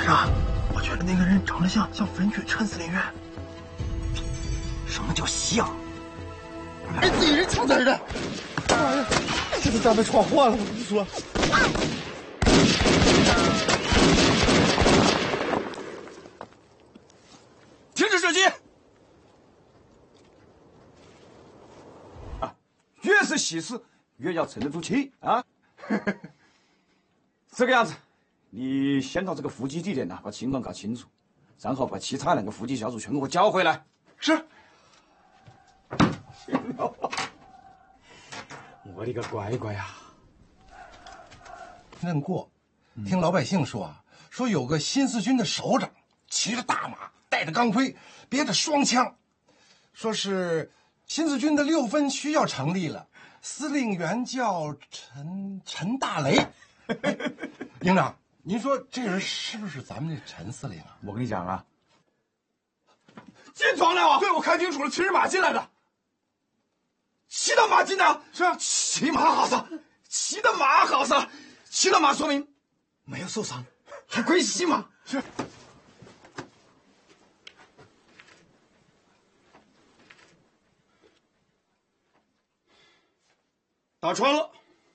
长，我觉得那个人长得像分局陈司令员。 什么叫像？ 哎，自己人藏这儿的。妈呀，这是咱们闯祸了！我跟你说。 停止射击！啊，越是细事越要沉得住气啊！这个样子，你先到这个伏击地点呢，把情况搞清楚，然后把其他2个伏击小组全给我叫回来。 是。 我的个乖乖呀！ 任过，听老百姓说啊，说有个新四军的首长，骑着大马，带着钢盔，别着双枪，说是新四军的6分区要成立了，司令员叫陈大雷。营长，您说这人是不是咱们这陈司令啊？ 我跟你讲啊， 进庄了啊！对，我看清楚了，骑着马进来的。骑的马进的，是啊，骑马好撒，骑的马好撒，骑的马说明没有受伤，还可以骑马。是。打穿了。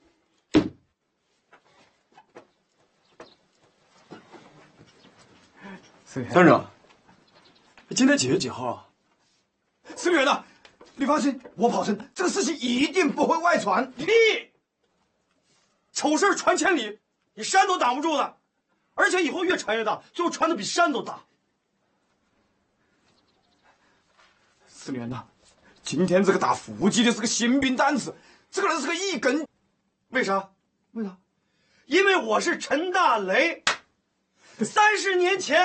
团长，今天几月几号啊？ 司令员呐，你放心，我保证这个事情一定不会外传。 屁！丑事传千里，你山都挡不住的，而且以后越传越大，最后传的比山都大。 司令员呐，今天这个打伏击的是个新兵蛋子，这个人是个一根。 为啥？ 为啥？ 因为我是陈大雷，30年前。